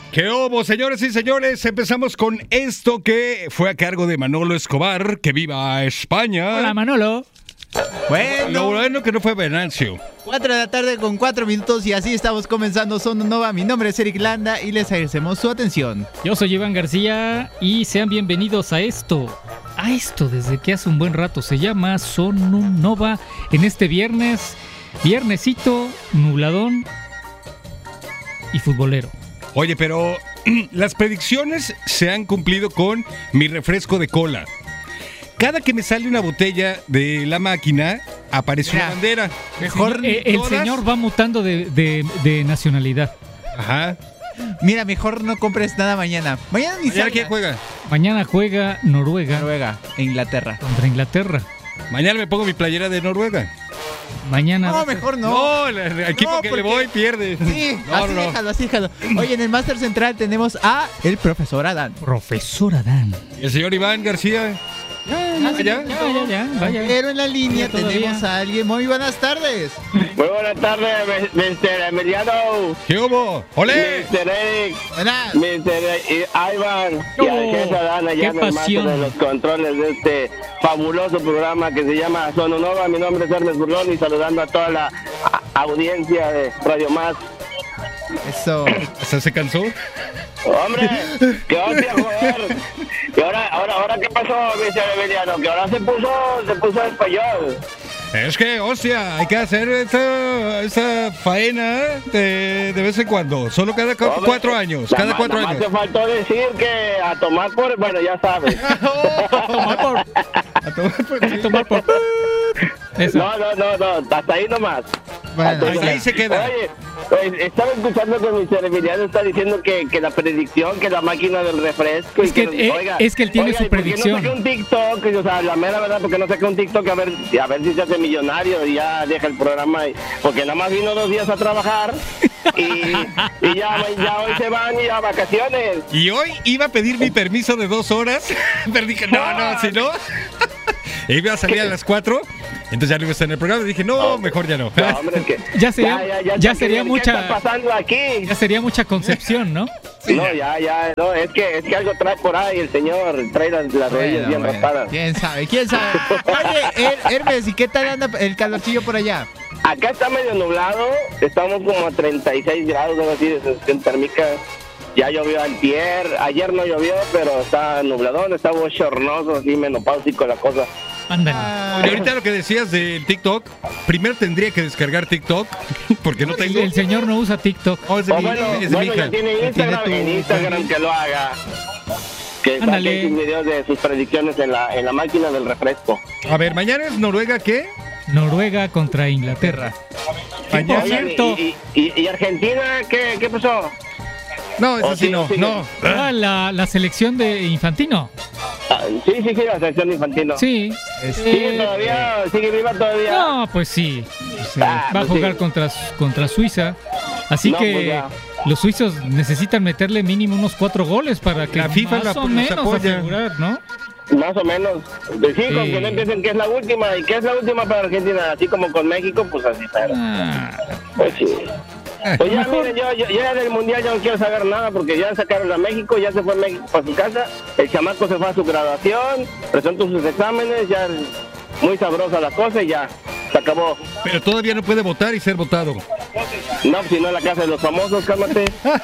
¿Qué hubo, señores y señores? Empezamos con esto que fue a cargo de Manolo Escobar. ¡Que viva España! Hola, Manolo. Lo bueno que no fue Venancio. 4 de la tarde con 4 minutos y así estamos comenzando Zona Nova. Mi nombre es Eric Landa y les agradecemos su atención. Yo soy Iván García y sean bienvenidos a esto desde que hace un buen rato se llama Zona Nova en este viernesito, nubladón y futbolero. Oye, pero las predicciones se han cumplido con mi refresco de cola. Cada que me sale una botella de la máquina, aparece una bandera. Mejor El señor va mutando de nacionalidad. Ajá. Mira, mejor no compres nada mañana. Mañana ni ¿Mañana salga. quién juega? Mañana juega Noruega E Inglaterra. contra Inglaterra. Mañana me pongo mi playera de Noruega. Mañana. No, mejor no. No, el equipo No, que porque- le voy pierde. Sí, así déjalo. Oye, en el Máster Central tenemos a el profesor Adán. Profesor Adán. El señor Iván García. Ya, vaya. Pero en la línea Ya, todavía. tenemos a alguien. Muy buenas tardes. Muy buenas tardes, Mr. Emiliano, ¿Qué hubo? ¡Olé! Mr. Eric, Buenas. Mr. Ivan y al jefe Adán allá ¡Qué en el máster pasión! de los controles de este fabuloso programa que se llama Zona Nova. Mi nombre es Ernest Burlón y saludando a toda la audiencia de Radio Más. Eso. ¿Hasta se cansó? ¡Hombre! ¡Qué hostia, joder! ¿Y ahora qué pasó, Mr. Emiliano? Que ahora se puso español. Es que, hostia, hay que hacer esa faena de vez en cuando. Solo cada 4 años. Cada 4 Nada más años. te faltó decir que a tomar por... Bueno, ya sabes. Tomar por. Eso. No, hasta ahí nomás. Bueno, Hasta ahí se queda. Oye, estaba escuchando que mi Emiliano está diciendo que la predicción, que la máquina del refresco... Es que, es que él tiene su ¿y por qué predicción. no saca un TikTok? O sea, la mera verdad, porque no saca un TikTok a ver si se hace millonario y ya deja el programa? Porque nada más vino 2 días a trabajar y ya hoy se van y a vacaciones. Y hoy iba a pedir mi permiso de 2 horas. Pero dije, no, si no. Iba a salir a las 4. Entonces ya no iba a estar en el programa. Y dije, no, mejor ya no. No, hombre, es que... Ya sería ¿qué mucha. está pasando aquí? Ya sería mucha concepción, ¿no? No, no, es que algo trae por ahí el señor, trae las rodillas bien raspadas. ¿Quién sabe? Oye, Hermes, ¿y qué tal anda el calorcillo por allá? Acá está medio nublado, estamos como a 36 grados, algo así de sensación térmica. Ya llovió ayer no llovió, pero está nubladón, está bochornoso, así menopáusico la cosa. Ándale. Oye, ahorita lo que decías del TikTok, primero tendría que descargar TikTok, porque no tengo. El señor no usa TikTok. Oh, es de mi Bueno, hija. ya tiene Instagram, Tiene tu- en Instagram que lo haga. Que Ándale. saque sus videos de sus predicciones en la máquina del refresco. A ver, mañana es Noruega, ¿qué? Noruega contra Inglaterra. Mañana. Por cierto. ¿Y Argentina qué pasó? No, eso Oh, sí sí, no. sí. No. La selección de Infantino. Sí, la selección infantil. Sí. ¿Sigue viva todavía? No, pues sí. Va a pues jugar sí. contra Suiza. Así No, que pues ya. los suizos necesitan meterle mínimo unos 4 goles para que La FIFA más o los menos apoya. asegurar, ¿no? Más o menos. Pues sí, con Sí. que no empiecen que es la última. ¿Y qué es la última para Argentina? Así como con México, pues así pero Pues sí. Pues ya, Mejor. miren, yo ya del Mundial ya no quiero saber nada porque ya sacaron a México, ya se fue México para su casa, el chamaco se fue a su graduación, presentó sus exámenes, ya muy sabrosa la cosa y ya, se acabó. Pero todavía no puede votar y ser votado. No, si no en la casa de los famosos, cálmate.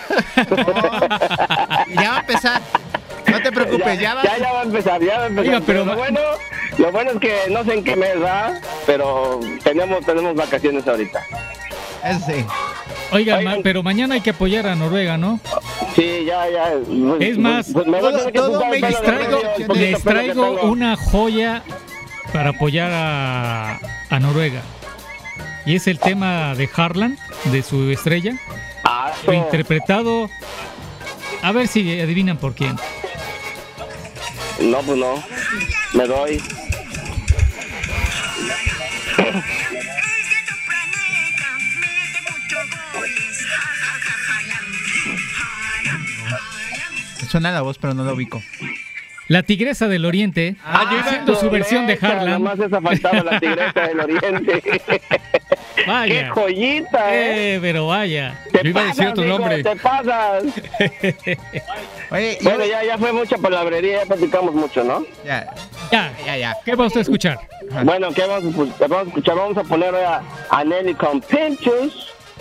Ya va a empezar. No te preocupes, ya va. Ya va a empezar. Oiga, pero lo bueno es que no sé en qué mes va, pero tenemos vacaciones ahorita. Eso sí. Oigan, Oigan. pero mañana hay que apoyar a Noruega, ¿no? Sí, ya. Es más, me voy a tener que todo juntar el México pelo de traigo- medio, el poquito Les pelo que traigo tengo. una joya para apoyar a Noruega. Y es el tema de Haaland, de su estrella, Ah, eso. interpretado. A ver si adivinan por quién. No, pues no. Me doy. Me suena la voz, pero no lo ubico. La Tigresa del Oriente, haciendo su versión de Nada Haaland. más esa faltaba, la Tigresa del Oriente. Vaya. ¡Qué joyita, Pero vaya. Te Yo iba a decir pasas, otro hijo, nombre. Te pasas. Oye, Bueno, ya fue mucha palabrería, ya platicamos mucho, ¿no? ya. Ya. ¿Qué va usted a escuchar? Ajá. Bueno, ¿qué vamos a escuchar? Vamos a poner a Nelly con Pink Juice.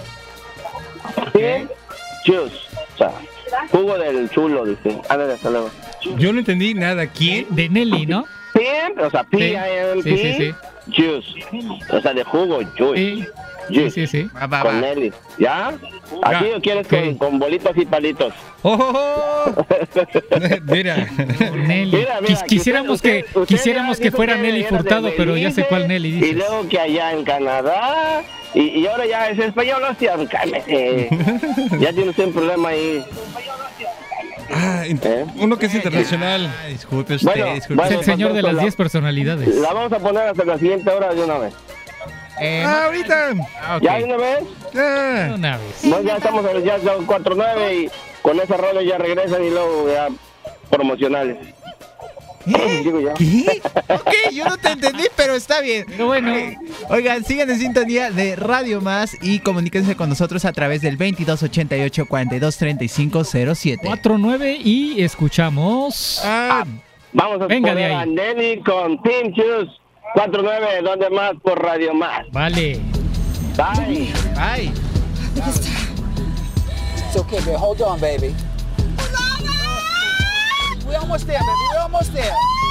Pink Juice. O sea, jugo del chulo, dice. Ándale, hasta luego. Yo no entendí nada. ¿Quién? De Nelly, ¿no? Pimp, o sea, P-I-M-P, Sí. Juice. O sea, de jugo, juice. Juice. Sí. Va. Con Nelly. ¿Ya? ¿Aquí Ya, o quieres ok. con bolitas y palitos? ¡Oh! Mira. Nelly. Mira, Quisiéramos usted quisiéramos ya que dijo fuera que Nelly era de Furtado, pero ya sé Belice, cuál Nelly Y dices. luego que allá en Canadá, y ahora ya es español, hostia, cálmese. Ya tiene usted un problema ahí. Uno que es internacional. Disculpe usted, Bueno, disculpe. Es el señor de las la- 10 personalidades. La vamos a poner hasta la siguiente hora de una vez. Ahorita. Ok. ¿Ya de una vez? Una vez. No, ya estamos ya son 4:09 y con ese rollo ya regresan y luego ya promocionales. Digo ya. ¿Qué? Ok, yo no te entendí, pero está bien. Pero bueno. Oigan, sigan en sintonía de Radio Más y comuníquense con nosotros a través del 2288-423507. 4-9 y escuchamos. Vamos a Venga de poner ahí. a Nelly con Pink Juice 4:9, ¿dónde más? Por Radio Más. Vale. Bye. Ay. It's okay, baby. Hold on, baby. We're almost there, baby. We're almost there.